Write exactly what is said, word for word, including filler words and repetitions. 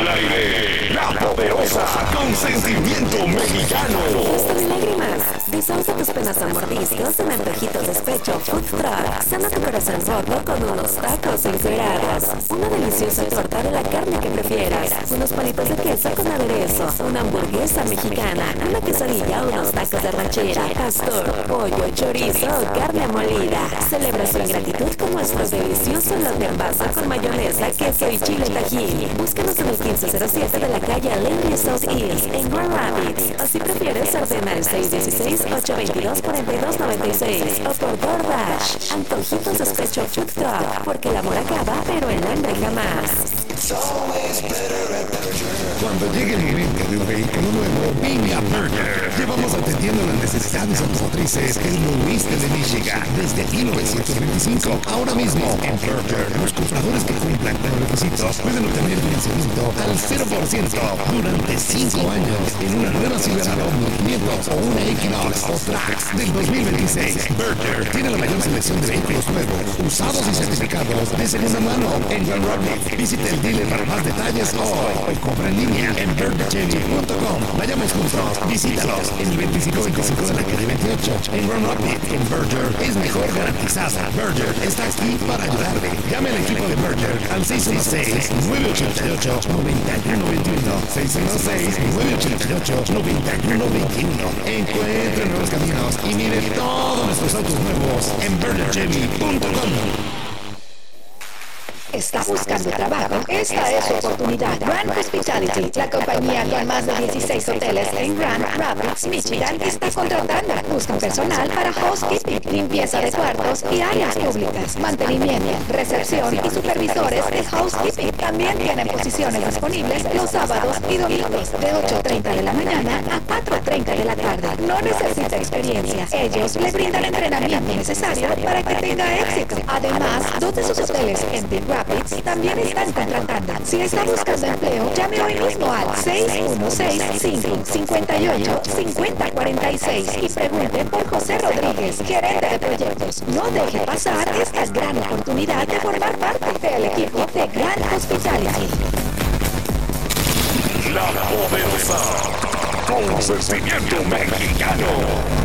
al aire, la poderosa Consentimiento Mexicano. Nuestras lágrimas, disfruta tus penas a mordiscos en antojitos de despecho food truck. Sana tu corazón roto con unos tacos encuerados. Una deliciosa torta de la carne que prefieras. Unos palitos de queso con aderezo. Una hamburguesa mexicana. Una quesadilla, unos tacos de ranchera, pastor, pollo, chorizo o carne molida. Celebra su ingratitud con nuestros deliciosos elote en vaso con mayonesa, queso y chile tajín. Búscanos en el quince cero siete de la calle Alegre South East en Grand Rapids. O si prefieres, ordena el seis uno seis, ocho dos dos, cuatro dos nueve seis o por DoorDash. Antojitos Despecho Food Truck, porque el amor acaba, pero el hambre jamás. Cuando llegue el momento de un vehículo nuevo, ven a Burger. Llevamos atendiendo las necesidades automotrices en el oeste de Michigan desde mil novecientos veinticinco. Ahora mismo, en Burger, los compradores que cumplan con los requisitos pueden obtener financiamiento al cero por ciento durante cinco años en una nueva Silverado mil quinientos o una Equinox o Trax del dos mil veintiséis. Burger tiene la mayor selección de vehículos nuevos, usados y certificados de segunda mano en Grand Rapids. Visite el dealer para más detalles hoy o compra en línea en burger chevy punto com. Vayamos juntos, visítalos en el veinticinco veinticinco de la calle veintiocho en Grand Rapids. En Burger es mejor garantizada. Burger está aquí para ayudarte. Llame al equipo de Burger al seis uno seis, nueve ocho ocho, nueve uno nueve uno, seis uno seis, nueve ocho ocho, nueve uno nueve uno. Encuentre nuevos caminos y mire todos nuestros autos nuevos en burger chevy punto com. ¿Está buscando trabajo? Esta es su oportunidad. Grand Hospitality, la compañía con más de dieciséis hoteles en Grand Rapids, Michigan, está contratando. Buscan personal para housekeeping, limpieza de cuartos y áreas públicas, mantenimiento, recepción y supervisores de housekeeping. También tienen posiciones disponibles los sábados y domingos de ocho y treinta de la mañana a cuatro y treinta de la tarde. No necesita experiencia. Ellos le brindan el entrenamiento necesario para que tenga éxito. Además, dos de sus hoteles en Big Rapids también están contratando. Si está buscando empleo, llame hoy mismo al seis uno seis, cinco cinco ocho, cinco cero cuatro seis y pregunte por José Rodríguez, gerente de proyectos. No deje pasar esta gran oportunidad de formar parte del equipo de Grand Hospitality. La poderosa Consentimiento Mexicano.